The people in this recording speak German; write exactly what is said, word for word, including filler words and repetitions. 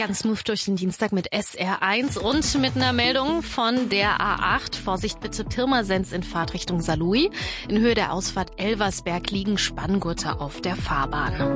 Ganz smooth durch den Dienstag mit S R eins und mit einer Meldung von der A acht. Vorsicht bitte, Pirmasens in Fahrtrichtung Saarlouis. In Höhe der Ausfahrt Elversberg liegen Spanngurte auf der Fahrbahn.